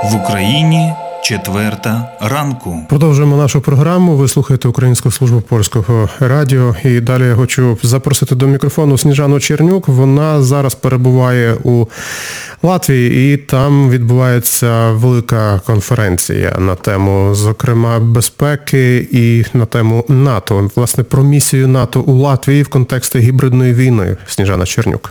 В Україні 4:00 ранку. Продовжуємо нашу програму. Ви слухаєте Українську службу польського радіо. І далі я хочу запросити до мікрофону Сніжану Чернюк. Вона зараз перебуває у Латвії, і там відбувається велика конференція на тему, зокрема, безпеки і на тему НАТО. Власне, про місію НАТО у Латвії в контексті гібридної війни. Сніжана Чернюк.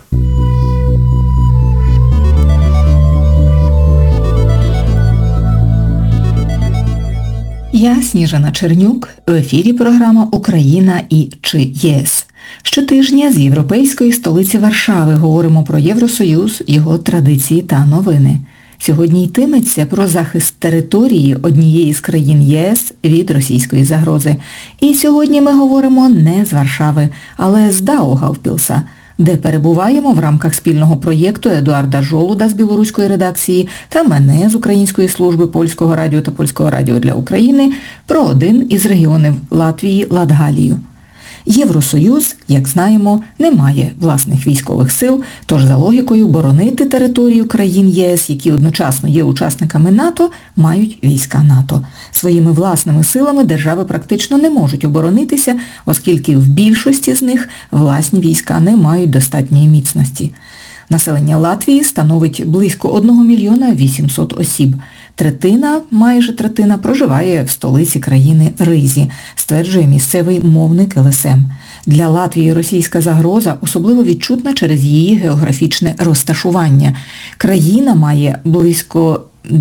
Я, Сніжана Чернюк, в ефірі програма «Україна і чи ЄС». Щотижня з європейської столиці Варшави говоримо про Євросоюз, його традиції та новини. Сьогодні йтиметься про захист території однієї з країн ЄС від російської загрози. І сьогодні ми говоримо не з Варшави, але з Даугавпілса, де перебуваємо в рамках спільного проєкту Едуарда Жолуда з білоруської редакції та мене з Української служби польського радіо та польського радіо для України про один із регіонів Латвії – Латгалію. Євросоюз, як знаємо, не має власних військових сил, тож за логікою боронити територію країн ЄС, які одночасно є учасниками НАТО, мають війська НАТО. Своїми власними силами держави практично не можуть оборонитися, оскільки в більшості з них власні війська не мають достатньої міцності. Населення Латвії становить близько 1 мільйона 800 осіб. Майже третина проживає в столиці країни Ризі, стверджує місцевий мовник ЛСМ. Для Латвії російська загроза особливо відчутна через її географічне розташування. Країна має близько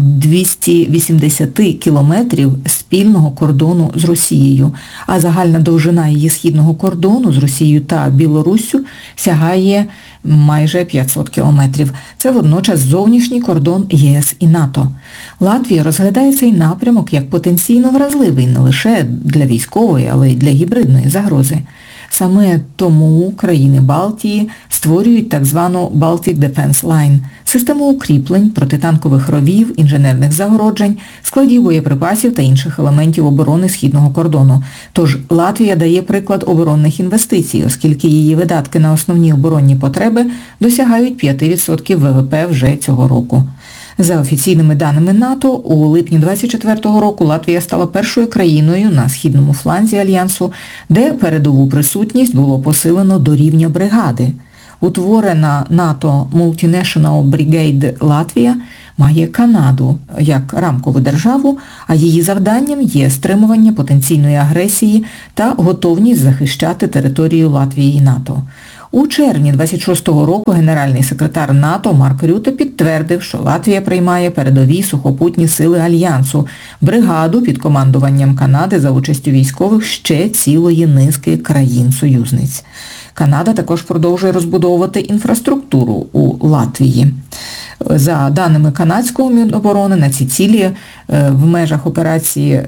280 кілометрів спільного кордону з Росією, а загальна довжина її східного кордону з Росією та Білоруссю сягає майже 500 кілометрів. Це водночас зовнішній кордон ЄС і НАТО. Латвія розглядає цей напрямок як потенційно вразливий не лише для військової, але й для гібридної загрози. Саме тому країни Балтії створюють так звану Baltic Defense Line – систему укріплень, протитанкових ровів, інженерних загороджень, складів боєприпасів та інших елементів оборони східного кордону. Тож Латвія дає приклад оборонних інвестицій, оскільки її видатки на основні оборонні потреби досягають 5% ВВП вже цього року. За офіційними даними НАТО, у липні 2024 року Латвія стала першою країною на східному фланзі Альянсу, де передову присутність було посилено до рівня бригади. Утворена НАТО Multinational Brigade Латвія має Канаду як рамкову державу, а її завданням є стримування потенційної агресії та готовність захищати територію Латвії і НАТО. У червні 26-го року генеральний секретар НАТО Марк Рюте підтвердив, що Латвія приймає передові сухопутні сили Альянсу, бригаду під командуванням Канади за участю військових ще цілої низки країн-союзниць. Канада також продовжує розбудовувати інфраструктуру у Латвії. За даними канадського Міноборони, на ці цілі в межах операції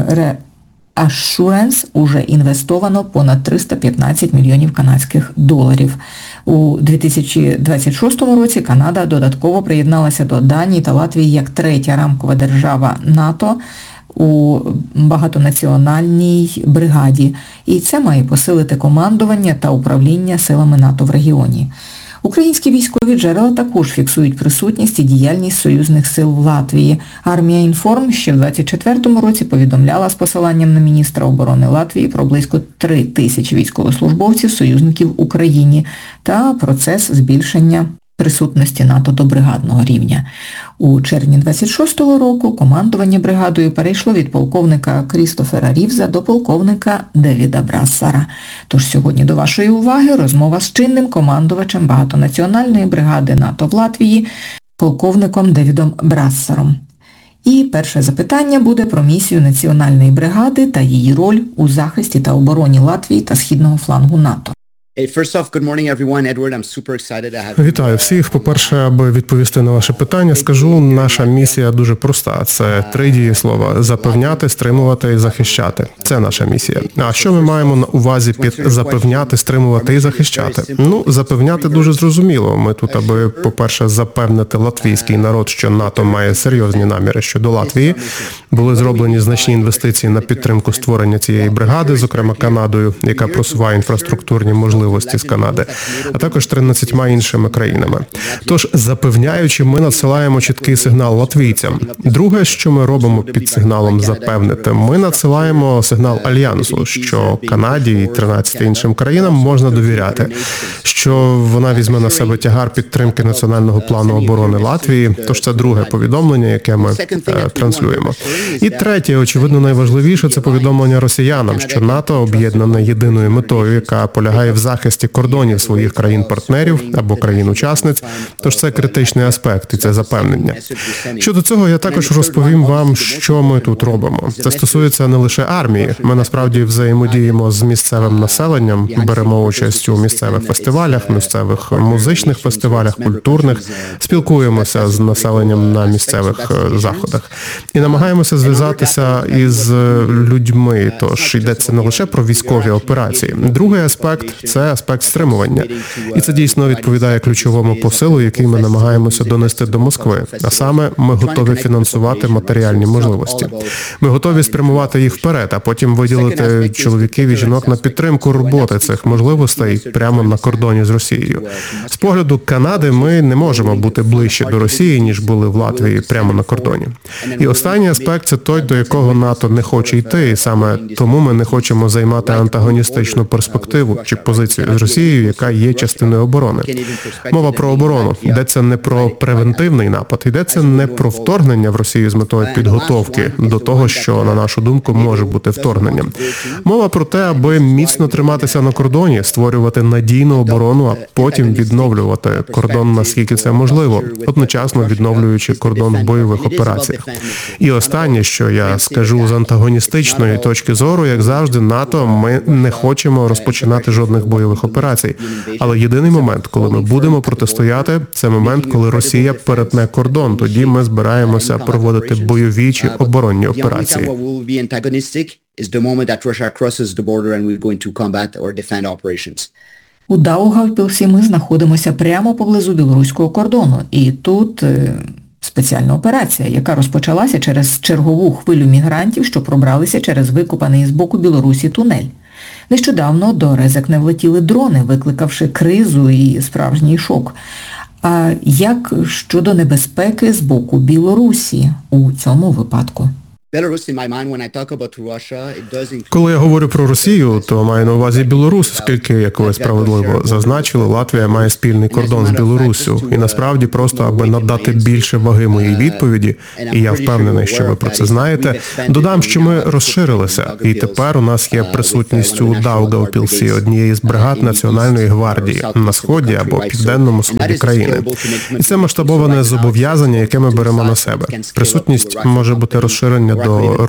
Assurance уже інвестовано понад 315 мільйонів канадських доларів. У 2026 році Канада додатково приєдналася до Данії та Латвії як третя рамкова держава НАТО у багатонаціональній бригаді. І це має посилити командування та управління силами НАТО в регіоні. Українські військові джерела також фіксують присутність і діяльність союзних сил в Латвії. Армія Інформ ще в 2024 році повідомляла з посиланням на міністра оборони Латвії про близько 3 тисячі військовослужбовців-союзників в Україні та процес збільшення присутності НАТО до бригадного рівня. У червні 26-го року командування бригадою перейшло від полковника Крістофера Рівза до полковника Девіда Брассара. Тож сьогодні до вашої уваги розмова з чинним командувачем багатонаціональної бригади НАТО в Латвії, полковником Девідом Брассаром. І перше запитання буде про місію національної бригади та її роль у захисті та обороні Латвії та східного флангу НАТО. Вітаю всіх. По-перше, аби відповісти на ваше питання, скажу, наша місія дуже проста. Це 3 дієслова – запевняти, стримувати і захищати. Це наша місія. А що ми маємо на увазі під запевняти, стримувати і захищати? Запевняти дуже зрозуміло. Ми тут, аби, по-перше, запевнити латвійський народ, що НАТО має серйозні наміри щодо Латвії. Були зроблені значні інвестиції на підтримку створення цієї бригади, зокрема Канадою, яка просуває інфраструктурні можливості можливості з Канади, а також 13 іншими країнами. Тож, запевняючи, ми надсилаємо чіткий сигнал латвійцям. Друге, що ми робимо під сигналом «запевнити», ми надсилаємо сигнал Альянсу, що Канаді і 13 іншим країнам можна довіряти, що вона візьме на себе тягар підтримки національного плану оборони Латвії. Тож це друге повідомлення, яке ми транслюємо. І третє, очевидно, найважливіше, це повідомлення росіянам, що НАТО об'єднане єдиною метою, яка полягає в захисті кордонів своїх країн-партнерів або країн-учасниць. Тож це критичний аспект і це запевнення. Щодо цього я також розповім вам, що ми тут робимо. Це стосується не лише армії. Ми насправді взаємодіємо з місцевим населенням, беремо участь у місцевих фестивалях, місцевих музичних фестивалях, культурних, спілкуємося з населенням на місцевих заходах і намагаємося зв'язатися із людьми. Тож йдеться не лише про військові операції. Другий аспект – це аспект стримування. І це дійсно відповідає ключовому посилу, який ми намагаємося донести до Москви. А саме, ми готові фінансувати матеріальні можливості. Ми готові спрямувати їх вперед, а потім виділити чоловіків і жінок на підтримку роботи цих можливостей прямо на кордоні з Росією. З погляду Канади ми не можемо бути ближче до Росії, ніж були в Латвії прямо на кордоні. І останній аспект – це той, до якого НАТО не хоче йти, і саме тому ми не хочемо займати антагоністичну перспективу чи позицію з Росією, яка є частиною оборони. Мова про оборону. Йдеться не про превентивний напад, йдеться не про вторгнення в Росію з метою підготовки до того, що, на нашу думку, може бути вторгненням. Мова про те, аби міцно триматися на кордоні, створювати надійну оборону, а потім відновлювати кордон, наскільки це можливо, одночасно відновлюючи кордон в бойових операціях. І останнє, що я скажу з антагоністичної точки зору, як завжди, НАТО, ми не хочемо розпочинати жодних бойових операцій. Але єдиний момент, коли ми будемо протистояти, це момент, коли Росія перетне кордон. Тоді ми збираємося проводити бойові чи оборонні операції. У Даугавпілсі ми знаходимося прямо поблизу білоруського кордону. І тут спеціальна операція, яка розпочалася через чергову хвилю мігрантів, що пробралися через викопаний з боку Білорусі тунель. Нещодавно до Резекне влетіли дрони, викликавши кризу і справжній шок. А як щодо небезпеки з боку Білорусі у цьому випадку? Коли я говорю про Росію, то маю на увазі Білорусь, оскільки, як ви справедливо зазначили, Латвія має спільний кордон з Білоруссю. І насправді просто, аби надати більше ваги моїй відповіді, і я впевнений, що ви про це знаєте, додам, що ми розширилися. І тепер у нас є присутність у Даугавпілсі однієї з бригад Національної гвардії на сході або південному сході країни. І це масштабоване зобов'язання, яке ми беремо на себе. Присутність може бути розширення до